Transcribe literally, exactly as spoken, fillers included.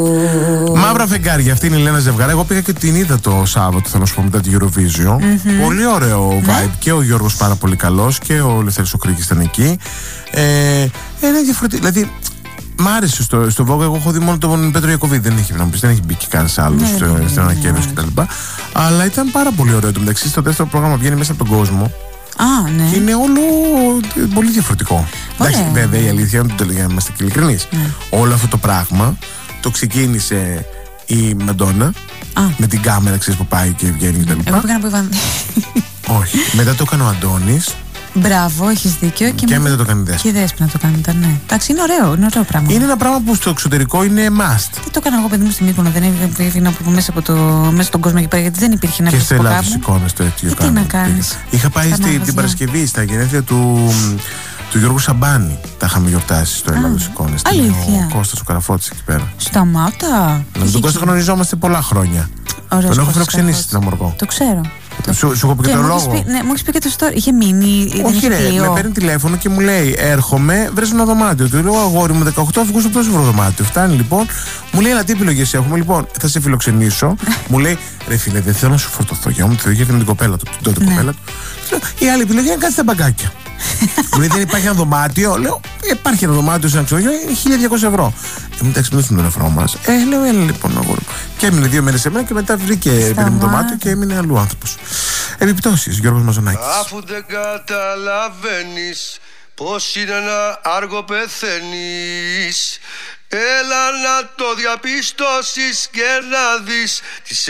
Μαύρα φεγγάρια, αυτή είναι η Λένα Ζευγαρά. Εγώ πήγα και την είδα το Σάββατο, θέλω να σου πω, μετά την Eurovision. Mm-hmm. Πολύ ωραίο vibe. Mm-hmm. Και ο Γιώργος πάρα πολύ καλός και ο Ελευθέρης ο Κρίκης ήταν εκεί. Ε, είναι διαφορετικό. Δηλαδή, μ' άρεσε στο, στο Vogue. Εγώ έχω δει μόνο τον Πέτρο Ιακωβίδη. Δεν έχει, δεν έχει μπει και κανείς άλλος mm-hmm. στην ανακοίνωση κτλ. Αλλά ήταν πάρα πολύ ωραίο. Το μεταξύ, στο δεύτερο πρόγραμμα βγαίνει μέσα από τον κόσμο. Α, ναι. Και είναι όλο πολύ διαφορετικό. Εντάξει, βέβαια η αλήθεια είναι ότι, για να είμαστε και ειλικρινείς, mm. όλο αυτό το πράγμα το ξεκίνησε η Μαντόνα με την κάμερα, ξέρεις, που πάει και βγαίνει κτλ. Εγώ πήγα να πω Ιβάν. Όχι. Μετά το έκανε ο Αντώνης. Μπράβο, έχεις δίκιο. Και, και με... μετά το κάνει η Δέσποινα. Και η Δέσποινα το κάνει μετά, ναι. Εντάξει, είναι ωραίο, είναι ωραίο πράγμα. Είναι ένα πράγμα που στο εξωτερικό είναι must. Τι το έκανα εγώ, παιδί μου, στην Μύκονο, δεν έβγαινα από μέσα από το μέσα στον κόσμο εκεί πέρα, γιατί δεν υπήρχε να πει. Και σε Ελλάδος εικόνες το έτσι. Τι να κάνεις. Είχα πάει στη, την Παρασκευή στα γενέθλια του, του Γιώργου Σαμπάνη. Τα είχαμε γιορτάσει στο Ελλάδος εικόνες. Αλήθεια. Ο Κώστας ο Καραφώτης εκεί πέρα. Σταμάτα. Με τον Κώστα γνωριζόμαστε πολλά χρόνια. Τον έχω φιλοξενήσει στην Αμοργό. Το ξέρω. Σου, σου έχω πει και τον λόγο. Πει, ναι, μου έχει πει και το story. Είχε μείνει. Όχι, ρε, με παίρνει τηλέφωνο και μου λέει: έρχομαι, βρες ένα δωμάτιο. Του λέω: αγόρι μου, δεκαοκτώ, βγω στο τόσο ευρώ δωμάτιο. Φτάνει λοιπόν, μου λέει: αλλά τι επιλογές έχουμε, λοιπόν, θα σε φιλοξενήσω. Μου λέει: ρε φίλε, δεν θέλω να σου φορτωθώ. Για μου, το είχε με την κοπέλα του, την τότε κοπέλα του. Η άλλη επιλογή είναι να κάτσει τα μπαγκάκια. Μου λέει: δεν υπάρχει ένα δωμάτιο. Λέω: υπάρχει ένα δωμάτιο σε ένα ξενοδοχείο, είναι χίλια δυακόσια ευρώ. Ε, μην τα ξυπνήσουμε τον ευρώ μας. Ε, λέω: έλα λοιπόν, αγόρι μου. Και έμεινε δύο μέρες σε μένα και μετά βρήκε ένα δωμάτιο και έμεινε αλλού άνθρωπος. Επιπτώσεις, Γιώργος Μαζονάκης. Αφού δεν καταλαβαίνεις πως είναι να άργο πεθαίνεις, έλα να το διαπιστώσεις και να δεις τις